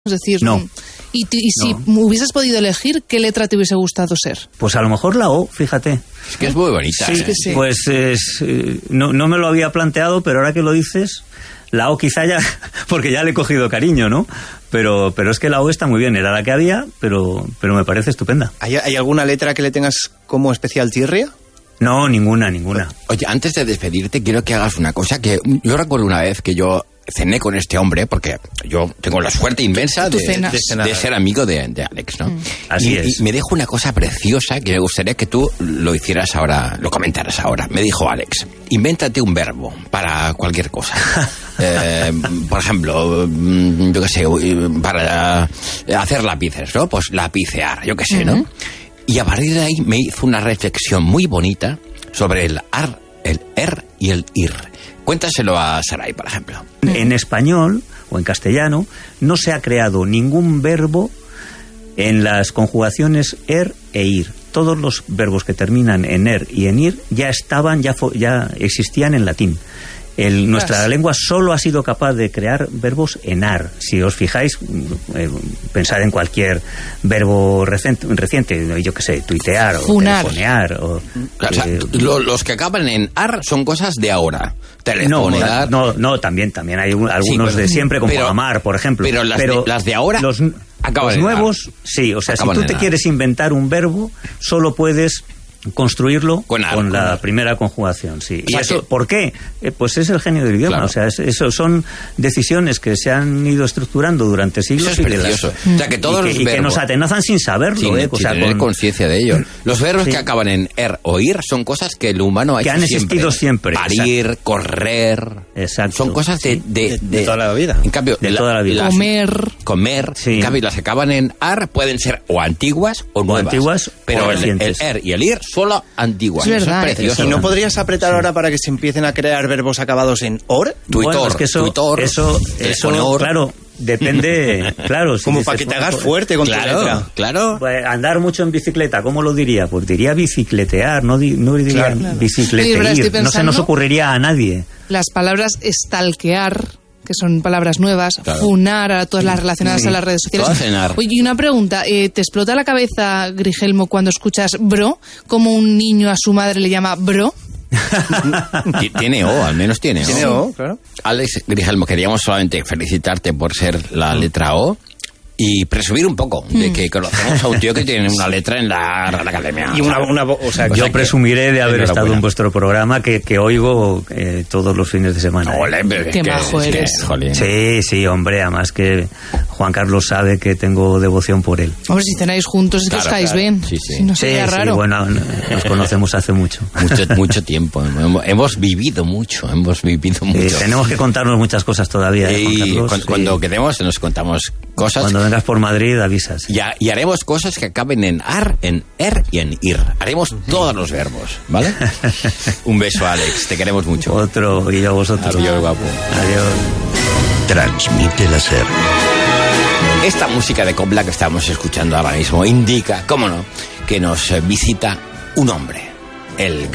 Es decir, no. Y si hubieses podido elegir, ¿qué letra te hubiese gustado ser? Pues a lo mejor la O, fíjate. Es que es muy bonita. Sí, sí. Pues no me lo había planteado, pero ahora que lo dices, la O quizá ya, porque ya le he cogido cariño, ¿no? Pero es que la O está muy bien, era la que había, pero me parece estupenda. ¿Hay alguna letra que le tengas como especial tirria? No, ninguna. Oye, antes de despedirte, quiero que hagas una cosa que yo recuerdo una vez que yo cené con este hombre, porque yo tengo la suerte inmensa de ser amigo de Alex, ¿no? Así es. Y me dijo una cosa preciosa que me gustaría que tú lo hicieras ahora, lo comentaras ahora. Me dijo Alex, invéntate un verbo para cualquier cosa. Por ejemplo, yo qué sé, para hacer lápices, ¿no? Pues lapicear, yo qué sé, ¿no? Y a partir de ahí me hizo una reflexión muy bonita sobre el ar, el er y el ir. Cuéntaselo a Saray, por ejemplo. En español o en castellano no se ha creado ningún verbo en las conjugaciones er e ir. Todos los verbos que terminan en er y en ir ya estaban, ya existían en latín. Nuestra lengua solo ha sido capaz de crear verbos en ar. Si os fijáis, pensad en cualquier verbo reciente, yo qué sé, tuitear o telefonear. Los que acaban en ar son cosas de ahora. Telefonear. No, también hay algunos de siempre, como amar, por ejemplo. Pero las de ahora los nuevos, sí. O sea, si tú te quieres inventar un verbo, solo puedes construirlo con la primera conjugación, sí. ¿Y eso por qué? Pues es el genio del idioma, claro. O sea, eso son decisiones que se han ido estructurando durante siglos. Eso es precioso. O sea, que todos los verbos, que nos atenazan sin saberlo, sin tener conciencia de ello. Los verbos que acaban en er o ir son cosas que el humano ha hecho siempre. Que han existido siempre. Parir, correr. Exacto. Son cosas de toda la vida. En cambio, de toda la vida. Comer. Sí. En cambio, las que acaban en ar pueden ser o antiguas o nuevas. Pero el er y el ir solo antiguas. Es verdad. Eso es precioso. ¿Y no podrías apretar ahora para que se empiecen a crear verbos acabados en or? Bueno, es que eso claro, depende, claro. Como si para que te hagas fuerte con tu letra. Claro. Pues andar mucho en bicicleta, ¿cómo lo diría? Pues diría bicicletear, no diría bicicletear. No se nos ocurriría a nadie. Las palabras stalkear, que son palabras nuevas, funar, a todas las relacionadas a las redes sociales. Oye, y una pregunta, ¿te explota la cabeza, Grigelmo, cuando escuchas bro? ¿Cómo un niño a su madre le llama bro? Tiene O, al menos tiene O. Tiene O, claro. Alex Grigelmo, queríamos solamente felicitarte por ser la letra O y presumir un poco de que conocemos a un tío que tiene una letra en la Real Academia. Y o sea, yo presumiré de haber estado en vuestro programa que oigo todos los fines de semana. Qué majo eres. Sí, hombre, además que Juan Carlos sabe que tengo devoción por él. Hombre, si cenáis juntos es que os caéis bien. Sí. Si no sería raro. Sí, bueno, nos conocemos hace mucho. Mucho tiempo. Hemos vivido mucho. Tenemos que contarnos muchas cosas todavía. Y cuando quedemos nos contamos cosas. Cuando vengas por Madrid avisas. Y haremos cosas que acaben en ar, en er y en ir. Haremos todos los verbos, ¿vale? Un beso, Alex. Te queremos mucho. Otro, y a vosotros. Adiós, guapo. Adiós. Transmite la SER. Esta música de Copla que estamos escuchando ahora mismo indica, cómo no, que nos visita un hombre. El